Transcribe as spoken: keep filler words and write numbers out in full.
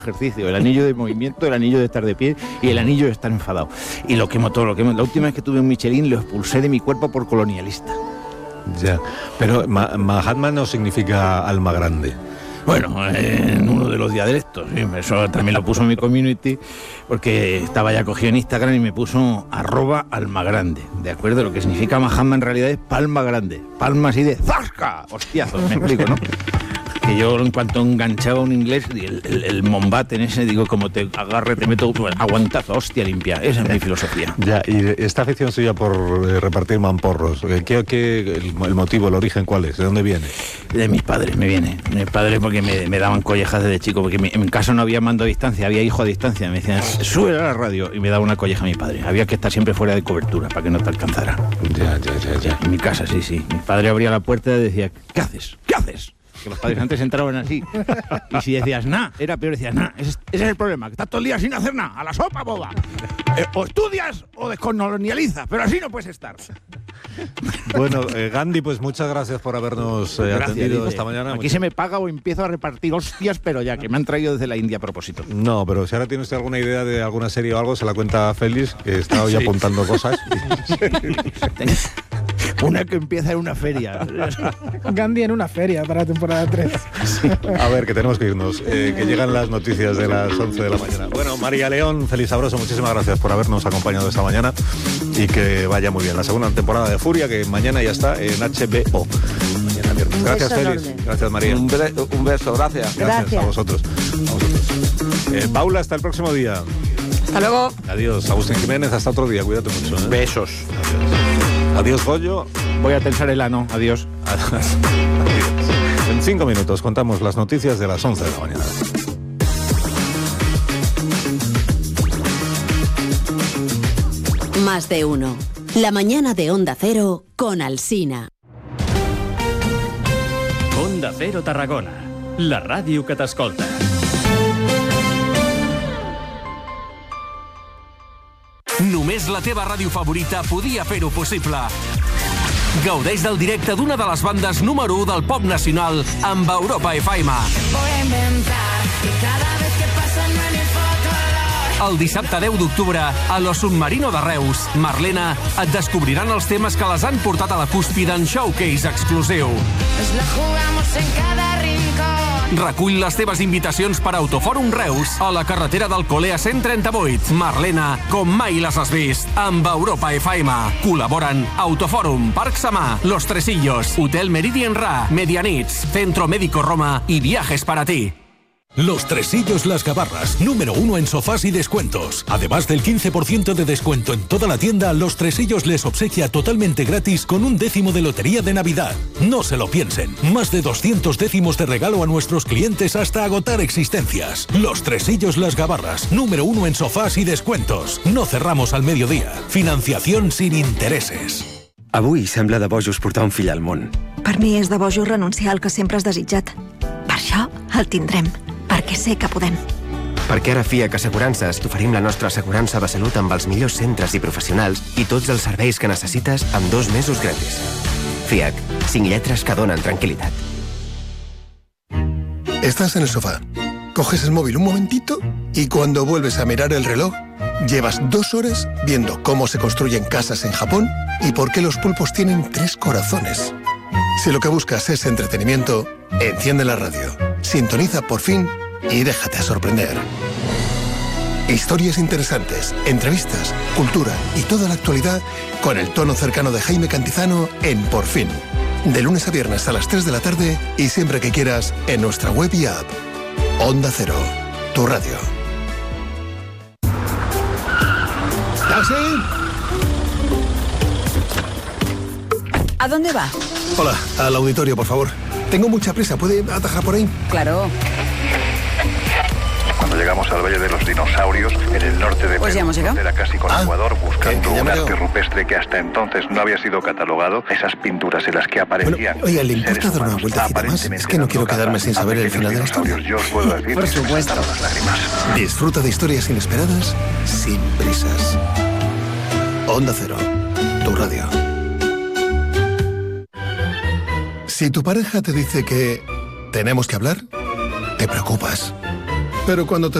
ejercicio, el anillo de movimiento, el anillo de estar de pie y el anillo de estar enfadado. Y lo quemo todo, lo quemo. La última vez que tuve un Michelin lo expulsé de mi cuerpo por colonialista. Ya, pero Ma- Mahatma no significa alma grande. Bueno, en uno de los dialectos, sí, eso también lo puso en mi community, porque estaba ya cogido en Instagram y me puso arroba alma grande, ¿de acuerdo? Lo que significa Mahatma en realidad es palma grande, palma así de ¡zasca! Hostiazos, me explico, ¿no? Que yo en cuanto enganchaba un inglés, el, el, el Mombate en ese, digo, como te agarre, te meto aguantazo, hostia limpia, esa es mi filosofía. Ya, y esta afición suya por eh, repartir mamporros, ¿qué, qué, el, el motivo, el origen cuál es? ¿De dónde viene? De mis padres me viene, de mis padres porque me, me daban collejas desde chico, porque mi, en casa no había mando a distancia, había hijo a distancia, me decían, sube a la radio, y me daba una colleja a mi padre, había que estar siempre fuera de cobertura para que no te alcanzara. Ya, ya, ya, ya. En mi casa, sí, sí, mi padre abría la puerta y decía, ¿qué haces? ¿Qué haces? Que los padres antes entraban así. Y si decías nah, era peor, decías nah. Ese, ese es el problema, que estás todo el día sin hacer nada. A la sopa, boba. Eh, o estudias o descolonializas, pero así no puedes estar. Bueno, eh, Gandhi, pues muchas gracias por habernos eh, Gracias, atendido dice. esta mañana. Aquí Muchas... se me paga o empiezo a repartir hostias, pero ya, que me han traído desde la India a propósito. No, pero si ahora tiene usted alguna idea de alguna serie o algo, se la cuenta a Félix, que está hoy sí. apuntando cosas. Una que empieza en una feria. Gandhi en una feria para la temporada tres. Sí. A ver, que tenemos que irnos, eh, que llegan las noticias de las once de la mañana. Bueno, María León, Félix Sabroso, muchísimas gracias por habernos acompañado esta mañana y que vaya muy bien. La segunda temporada de Furia, que mañana ya está en H B O. Mañana viernes. Gracias, Félix. Gracias, María. Un, bre- un beso, gracias. Gracias. Gracias a vosotros. A vosotros. Eh, Paula, hasta el próximo día. Hasta luego. Adiós. Agustín Jiménez, hasta otro día. Cuídate mucho. ¿eh? Besos. Adiós. Adiós, Goyo. Voy a tensar el ano. Adiós. Adiós. En cinco minutos contamos las noticias de las once de la mañana. Más de uno. La mañana de Onda Cero con Alsina. Onda Cero Tarragona. La ràdio que t'escolta. Només la teva ràdio favorita podia fer-ho possible. Gaudeix del directe d'una de les bandes número u del pop nacional amb Europa F M. El dissabte deu d'octubre, a Lo Submarino de Reus, Marlena, et descobriran els temes que les han portat a la cúspide en showcase exclusiu. Recull les teves invitacions per Autofòrum Reus a la carretera d'Alcolea cent trenta-vuit. Marlena, com mai les has vist, amb Europa F M. Col·laboren Autofòrum, Parc Samà, Los Tresillos, Hotel Meridian Ra, Medianits, Centro Médico Roma y Viajes para ti. Los Tresillos Las Gabarras, número uno en sofás y descuentos. Además del quince por ciento de descuento en toda la tienda, Los Tresillos les obsequia totalmente gratis con un décimo de lotería de Navidad. No se lo piensen. Más de doscientos décimos de regalo a nuestros clientes hasta agotar existencias. Los Tresillos Las Gabarras, número uno en sofás y descuentos. No cerramos al mediodía. Financiación sin intereses. Avui sembla de bojos portar un fill al món. Per mi és de bojos renunciar al que sempre has desitjat. Per això el tindrem. Perquè sé que podem. Perquè ara FIAC Assegurances t'oferim la nostra assegurança de salut amb els millors centres i professionals i tots els serveis que necessites amb dos mesos gratis. FIAC, cinc lletres que donen tranquil·litat. Estás en el sofá, coges el móvil un momentito y cuando vuelves a mirar el reloj, llevas dos horas viendo cómo se construyen casas en Japón y por qué los pulpos tienen tres corazones. Si lo que buscas es entretenimiento, enciende la radio, sintoniza Por Fin y déjate sorprender. Historias interesantes, entrevistas, cultura y toda la actualidad con el tono cercano de Jaime Cantizano en Por Fin. De lunes a viernes a las tres de la tarde y siempre que quieras en nuestra web y app. Onda Cero, tu radio. ¿Taxi? ¿A dónde va? Hola, al auditorio, por favor. Tengo mucha prisa, ¿puede atajar por ahí? Claro. Cuando llegamos al Valle de los Dinosaurios, en el norte de pues Perú, frontera casi con ah, Ecuador, buscando que, que un arte rupestre que hasta entonces no había sido catalogado, esas pinturas en las que aparecían... Bueno, oiga, ¿le importa dar una vueltecita más? Es que no quiero quedarme sin saber el final de la historia. Yo os puedo decir por supuesto. Las lágrimas. Disfruta de historias inesperadas, sin prisas. Onda Cero, tu radio. Si tu pareja te dice que tenemos que hablar, te preocupas. Pero cuando te